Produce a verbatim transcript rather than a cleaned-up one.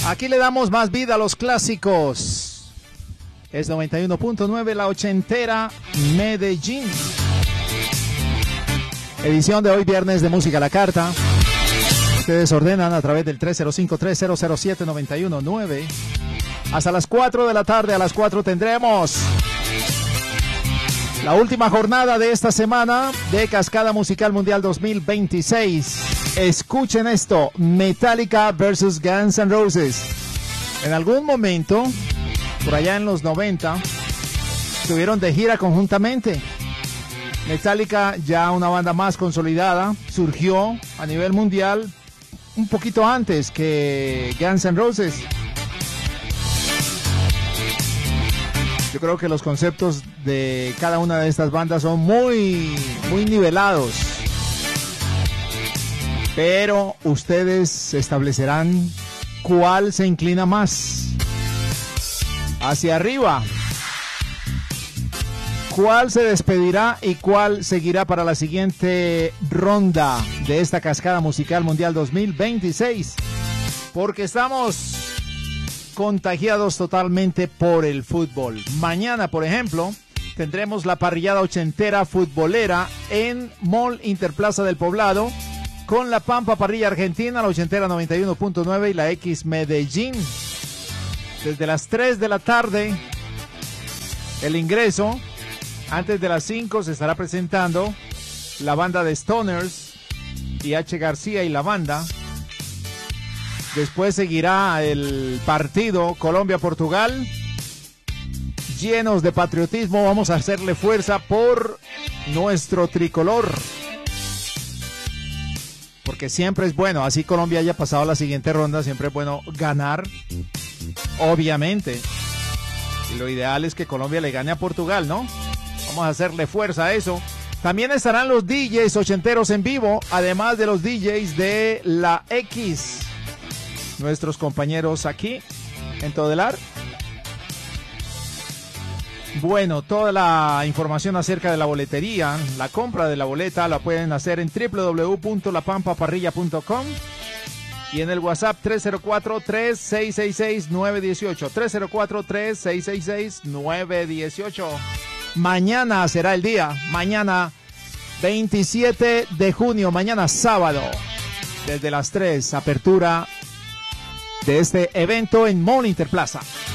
Aquí le damos más vida a los clásicos. Es noventa y uno punto nueve, la ochentera Medellín. Edición de hoy, viernes de Música a la Carta. Ustedes ordenan a través del tres cero cinco, tres cero cero siete, nueve uno nueve. Hasta las cuatro de la tarde, a las cuatro tendremos la última jornada de esta semana de Cascada Musical Mundial dos mil veintiséis. Escuchen esto, Metallica versus Guns N' Roses. En algún momento, por allá en los noventa, estuvieron de gira conjuntamente. Metallica, ya una banda más consolidada, surgió a nivel mundial un poquito antes que Guns N' Roses. Yo creo que los conceptos de cada una de estas bandas son muy, muy nivelados. Pero ustedes establecerán cuál se inclina más hacia arriba. ¿Cuál se despedirá y cuál seguirá para la siguiente ronda de esta Cascada Musical Mundial dos mil veintiséis? Porque estamos contagiados totalmente por el fútbol. Mañana, por ejemplo, tendremos la parrillada ochentera futbolera en Mall Interplaza del Poblado con la Pampa Parrilla Argentina, la ochentera noventa y uno punto nueve y la X Medellín. Desde las tres de la tarde, el ingreso. Antes de las cinco se estará presentando la banda de Stoners y H. García y la banda. Después seguirá el partido Colombia-Portugal. Llenos de patriotismo, vamos a hacerle fuerza por nuestro tricolor. Porque siempre es bueno, así Colombia haya pasado a la siguiente ronda, siempre es bueno ganar, obviamente. Y lo ideal es que Colombia le gane a Portugal, ¿no? Vamos a hacerle fuerza a eso. También estarán los D Js ochenteros en vivo, además de los D Js de la X. Nuestros compañeros aquí en Todelar. Bueno, toda la información acerca de la boletería, la compra de la boleta, la pueden hacer en w w w punto la pampa parrilla punto com y en el WhatsApp tres cero cuatro, tres seis seis seis, nueve uno ocho, tres cero cuatro, tres seis seis seis, nueve uno ocho. Mañana será el día, mañana veintisiete de junio, mañana sábado, desde las tres, apertura de este evento en Mall Interplaza.